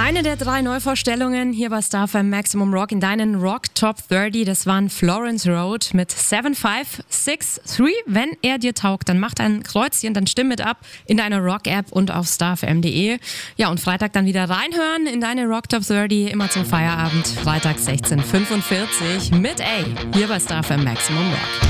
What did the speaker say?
Eine der 3 Neuvorstellungen hier bei Star FM Maximum Rock in deinen Rock Top 30, das waren Florence Road mit 7563. Wenn er dir taugt, dann mach ein Kreuzchen, dann stimm mit ab in deiner Rock-App und auf starfm.de. Ja, und Freitag dann wieder reinhören in deine Rock Top 30, immer zum Feierabend, Freitag 16:45 mit A, hier bei Star FM Maximum Rock.